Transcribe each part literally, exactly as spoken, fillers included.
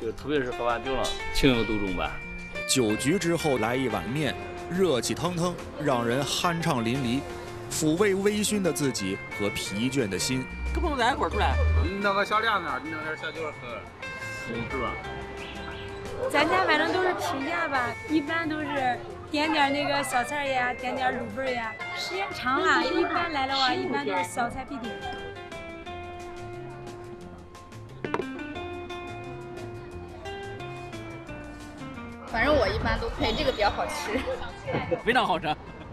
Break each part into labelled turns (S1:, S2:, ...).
S1: 就特别是喝完酒了，情有独钟吧。
S2: 酒局之后来一碗面，热气腾腾，让人酣畅淋漓，抚慰微醺的自己和疲倦的心。
S3: 跟朋友在一块儿出来，
S4: 你弄个小凉面，你弄点小酒喝，是吧？
S5: 咱家反正都是平价吧，一般都是点点那个小菜呀，点点卤味呀。时间长了，一般来的话，一般都是小菜必点。
S6: 反正我一般都配这个比较好吃，
S3: 非常好吃。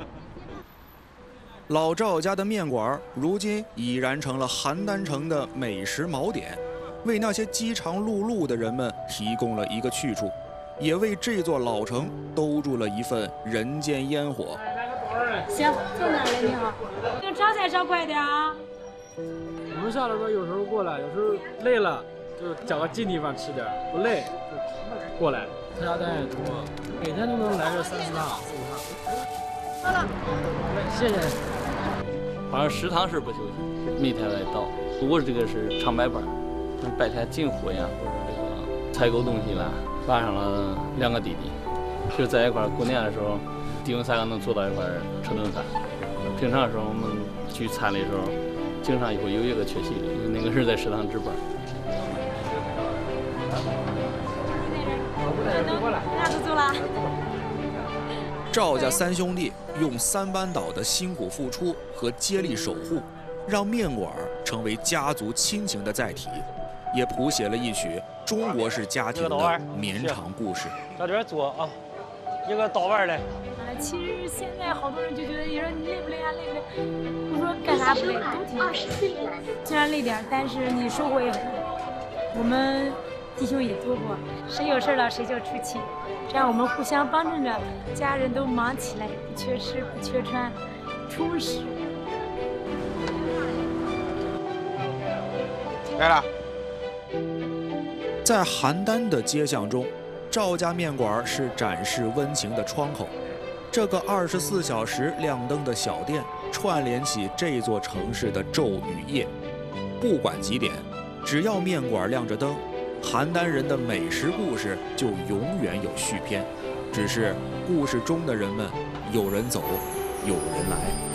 S2: 老赵家的面馆如今已然成了邯郸城的美食锚点，为那些饥肠辘辘的人们提供了一个去处，也为这座老城兜住了一份人间烟火。
S5: 行，坐哪儿了？你好，这个炒菜烧快点啊！
S7: 我们下来说有时候过来，有时候累了就找个近地方吃点，不累就过来。他家单也多，每天都能来个三四趟、四五趟。好了，谢谢。
S1: 反正食堂是不休息，每天来到。我这个是长白班，白天进货呀，或者这个采购东西啦，晚上了两个弟弟，就在一块儿过年的时候，弟兄三个能坐到一块儿吃顿饭。平常的时候我们聚餐的时候，经常会有一个缺席的，有那个人在食堂值班。
S5: 那就走了。
S2: 赵家三兄弟用三班倒的辛苦付出和接力守护，让面馆成为家族亲情的载体，也谱写了一曲中国式家庭的绵长故事。
S7: 找点做啊，一个刀腕的。
S5: 其实现在好多人就觉得，你说你累不累啊？累不累？我说干啥不累，都挺累。虽然累点，但是你收获也很大。我们弟兄也多过，谁有事了谁就出去，这样我们互相帮衬着，家人都忙起来，不缺吃不缺穿，充实。
S4: 来了。
S2: 在邯郸的街巷中，赵家面馆是展示温情的窗口。这个二十四小时亮灯的小店，串联起这座城市的昼与夜。不管几点，只要面馆亮着灯，邯郸人的美食故事就永远有续篇。只是故事中的人们，有人走，有人来。